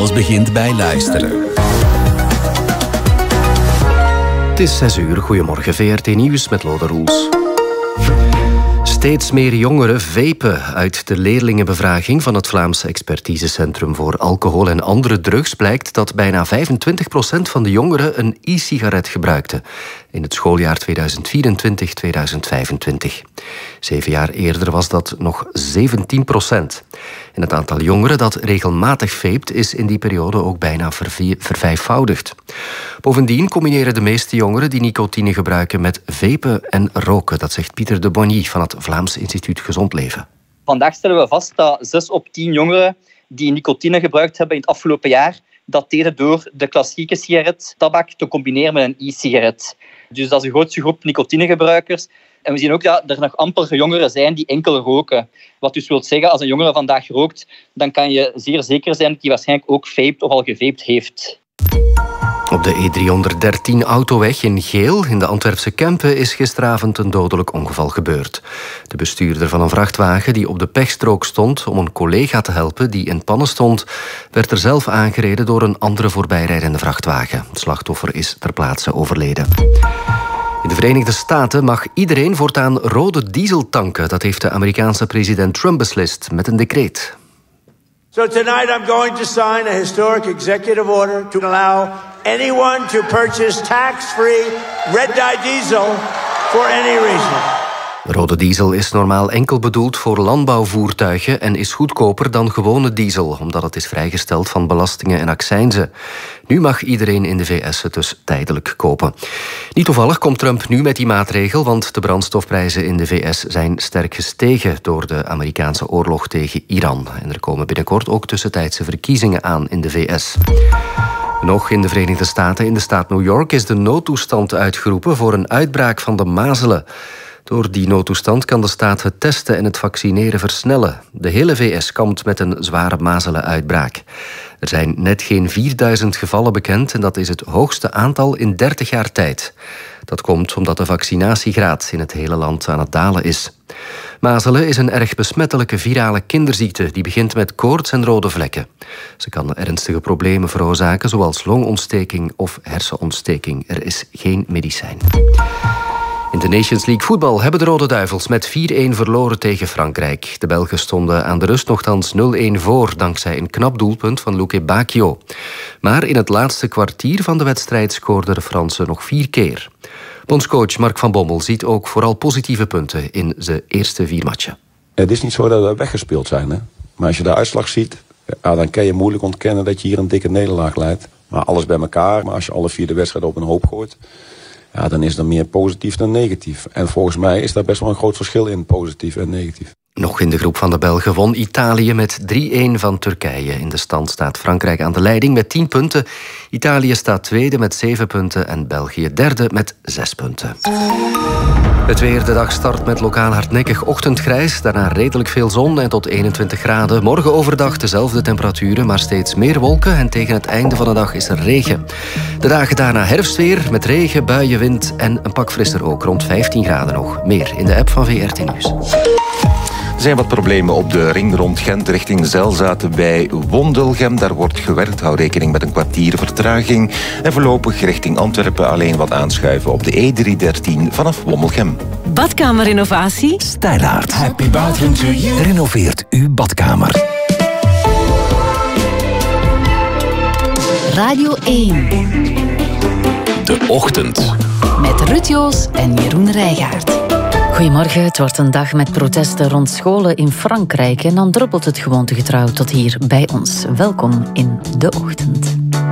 Alles begint bij luisteren. Het is 6 uur. Goedemorgen, VRT Nieuws met Lode Roels. Steeds meer jongeren vapen. Uit de leerlingenbevraging van het Vlaams Expertisecentrum voor Alcohol en Andere Drugs blijkt dat bijna 25% van de jongeren een e-sigaret gebruikte in het schooljaar 2024-2025. 7 jaar eerder was dat nog 17%. En het aantal jongeren dat regelmatig vapt is in die periode ook bijna vervijfvoudigd. Bovendien combineren de meeste jongeren die nicotine gebruiken met vapen en roken. Dat zegt Pieter de Bonny van het Vlaams Instituut Gezond Leven. Vandaag stellen we vast dat 6 op 10 jongeren die nicotine gebruikt hebben in het afgelopen jaar, dat deden door de klassieke sigaret, tabak, te combineren met een e-sigaret. Dus dat is de grootste groep nicotinegebruikers. En we zien ook dat er nog amper jongeren zijn die enkel roken. Wat dus wil zeggen, als een jongere vandaag rookt, dan kan je zeer zeker zijn dat hij waarschijnlijk ook vaped of al gevaped heeft. Op de E313-autoweg in Geel, in de Antwerpse Kempen, is gisteravond een dodelijk ongeval gebeurd. De bestuurder van een vrachtwagen die op de pechstrook stond om een collega te helpen die in pannen stond, werd er zelf aangereden door een andere voorbijrijdende vrachtwagen. Het slachtoffer is ter plaatse overleden. In de Verenigde Staten mag iedereen voortaan rode diesel tanken. Dat heeft de Amerikaanse president Trump beslist met een decreet. So tonight I'm going to sign a historic executive order to allow anyone to purchase tax-free red-dye diesel for any reason. Rode diesel is normaal enkel bedoeld voor landbouwvoertuigen en is goedkoper dan gewone diesel, omdat het is vrijgesteld van belastingen en accijnzen. Nu mag iedereen in de VS het dus tijdelijk kopen. Niet toevallig komt Trump nu met die maatregel, want de brandstofprijzen in de VS zijn sterk gestegen door de Amerikaanse oorlog tegen Iran. En er komen binnenkort ook tussentijdse verkiezingen aan in de VS. Nog in de Verenigde Staten, in de staat New York, is de noodtoestand uitgeroepen voor een uitbraak van de mazelen. Door die noodtoestand kan de staat het testen en het vaccineren versnellen. De hele VS kampt met een zware mazelenuitbraak. Er zijn net geen 4000 gevallen bekend en dat is het hoogste aantal in 30 jaar tijd. Dat komt omdat de vaccinatiegraad in het hele land aan het dalen is. Mazelen is een erg besmettelijke virale kinderziekte die begint met koorts en rode vlekken. Ze kan ernstige problemen veroorzaken zoals longontsteking of hersenontsteking. Er is geen medicijn. In de Nations League voetbal hebben de Rode Duivels met 4-1 verloren tegen Frankrijk. De Belgen stonden aan de rust nogthans 0-1 voor, dankzij een knap doelpunt van Luke Bacchio. Maar in het laatste kwartier van de wedstrijd scoorden de Fransen nog 4 keer. Bondscoach Mark van Bommel ziet ook vooral positieve punten in zijn eerste 4 matchen. Het is niet zo dat we weggespeeld zijn, hè? Maar als je de uitslag ziet, dan kan je moeilijk ontkennen dat je hier een dikke nederlaag leidt. Maar alles bij elkaar, maar als je alle 4 de wedstrijden op een hoop gooit, ja, dan is er meer positief dan negatief. En volgens mij is daar best wel een groot verschil in, positief en negatief. Nog in de groep van de Belgen won Italië met 3-1 van Turkije. In de stand staat Frankrijk aan de leiding met 10 punten. Italië staat tweede met 7 punten en België derde met 6 punten. Het weer, de dag start met lokaal hardnekkig ochtendgrijs. Daarna redelijk veel zon en tot 21 graden. Morgen overdag dezelfde temperaturen, maar steeds meer wolken. En tegen het einde van de dag is er regen. De dagen daarna herfstweer met regen, buien, wind en een pak frisser ook. Rond 15 graden nog. Meer in de app van VRT Nieuws. Er zijn wat problemen op de ring rond Gent richting Zelzaten bij Wondelgem. Daar wordt gewerkt. Hou rekening met een kwartier vertraging. En voorlopig richting Antwerpen alleen wat aanschuiven op de E313 vanaf Wondelgem. Badkamerrenovatie? Stijlaert. Happy bathroom to you. Renoveert uw badkamer. Radio 1. De Ochtend. Met Ruud Joos en Jeroen Rijgaard. Goedemorgen, het wordt een dag met protesten rond scholen in Frankrijk en dan druppelt het gewoontegetrouw tot hier bij ons. Welkom in De Ochtend.